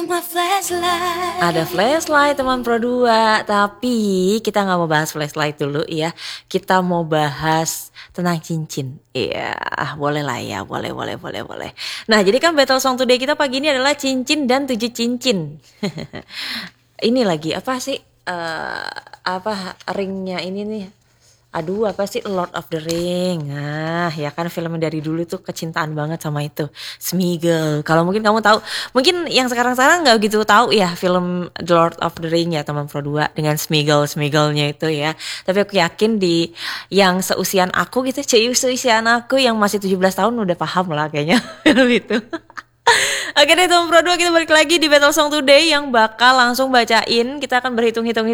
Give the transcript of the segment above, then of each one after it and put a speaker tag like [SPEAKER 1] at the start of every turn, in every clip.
[SPEAKER 1] Ada flashlight teman Pro 2, tapi kita nggak mau bahas flashlight dulu ya. Kita mau bahas tentang cincin. Iya, boleh lah ya, boleh. Nah, jadi kan battle song today kita pagi ini adalah cincin dan 7 cincin. Ini lagi apa sih? Apa ringnya ini nih? Aduh, apa sih Lord of the Ring? Nah, ya kan film dari dulu tuh kecintaan banget sama itu. Smeagol. Kalau mungkin kamu tahu, mungkin yang sekarang-sekarang nggak gitu tahu ya film The Lord of the Ring ya teman Pro 2 dengan Smeagol-Smeagolnya itu ya. Tapi aku yakin di yang seusian aku gitu, seusian aku yang masih 17 tahun udah paham lah kayaknya film itu. Oke deh teman Pro 2, kita balik lagi di Battle Song Today yang bakal langsung bacain. Kita akan berhitung-hitung.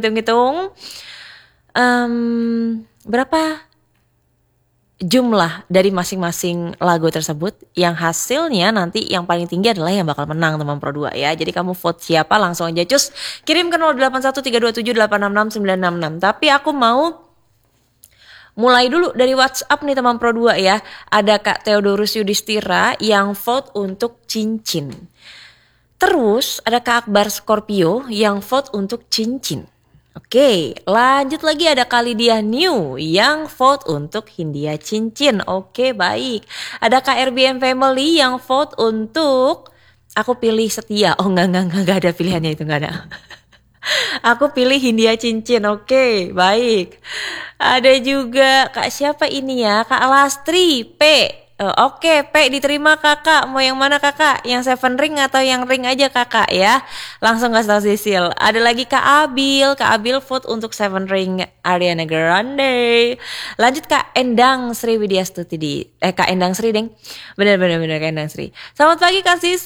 [SPEAKER 1] Berapa jumlah dari masing-masing lagu tersebut, yang hasilnya nanti yang paling tinggi adalah yang bakal menang teman Pro 2 ya. Jadi kamu vote siapa langsung aja cus kirim ke 081327866966. Tapi aku mau mulai dulu dari WhatsApp nih teman Pro 2 ya. Ada Kak Theodorus Yudhistira yang vote untuk cincin. Terus ada Kak Akbar Scorpio yang vote untuk cincin. Oke, lanjut lagi ada Kalidia New yang vote untuk Hindia Cincin. Oke, baik. Ada KRBM Family yang vote untuk aku pilih Setia. Oh, enggak ada pilihannya itu, enggak ada. Aku pilih Hindia Cincin. Oke, baik. Ada juga Kak siapa ini ya? Kak Lastri P. Oke, P diterima kakak. Mau yang mana kakak? Yang 7 ring atau yang ring aja kakak ya? Langsung kasih tau Sisil. Ada lagi Kak Abil. Kak Abil vote untuk 7 ring Ariana Grande. Lanjut Kak Endang Sri Widya Stuti. Kak Endang Sri deng. Bener Kak Endang Sri. Selamat pagi Kak Sis.